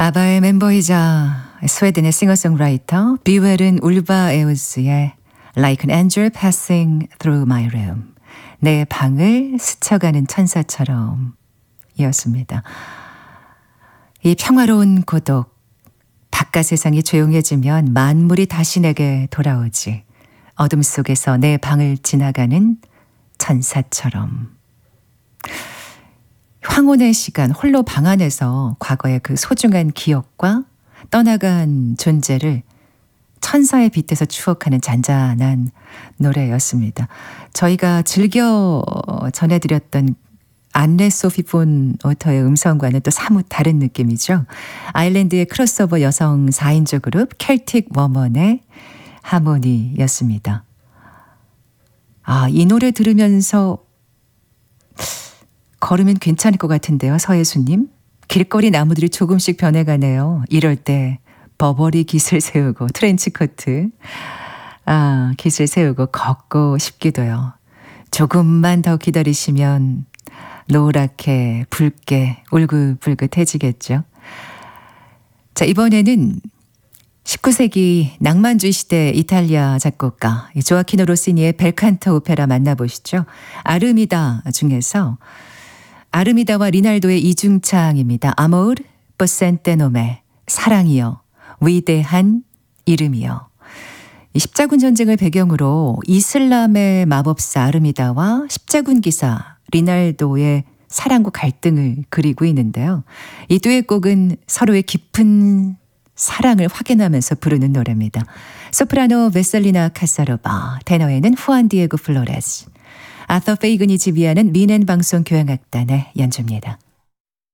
아바의 멤버이자 스웨덴의 싱어송라이터 비웰은 울바 에우스의 Like an angel passing through my room, 내 방을 스쳐가는 천사처럼 이었습니다. 이 평화로운 고독, 바깥 세상이 조용해지면 만물이 다시 내게 돌아오지. 어둠 속에서 내 방을 지나가는 천사처럼. 황혼의 시간, 홀로 방 안에서 과거의 그 소중한 기억과 떠나간 존재를 천사의 빛에서 추억하는 잔잔한 노래였습니다. 저희가 즐겨 전해드렸던 안네 소피 본 오터의 음성과는 또 사뭇 다른 느낌이죠. 아일랜드의 크로스오버 여성 4인조 그룹 켈틱 워먼의 하모니였습니다. 이 노래 들으면서 걸으면 괜찮을 것 같은데요. 서예수님. 길거리 나무들이 조금씩 변해가네요. 이럴 때 버버리 깃을 세우고 트렌치코트 깃을 세우고 걷고 싶기도요. 조금만 더 기다리시면 노랗게 붉게 울긋불긋해지겠죠. 자, 이번에는 19세기 낭만주의 시대 이탈리아 작곡가 조아키노 로시니의 벨칸토 오페라 만나보시죠. 아르미다 중에서 아르미다와 리날도의 이중창입니다. 아모르 포센테 노메, 사랑이여, 위대한 이름이여. 십자군 전쟁을 배경으로 이슬람의 마법사 아르미다와 십자군 기사 리날도의 사랑과 갈등을 그리고 있는데요. 이 듀엣곡은 서로의 깊은 사랑을 확인하면서 부르는 노래입니다. 소프라노 베셀리나 카사로바, 테너에는 후안 디에고 플로레스, 아서 페이근이 지휘하는 미넨 방송 교향악단의 연주입니다.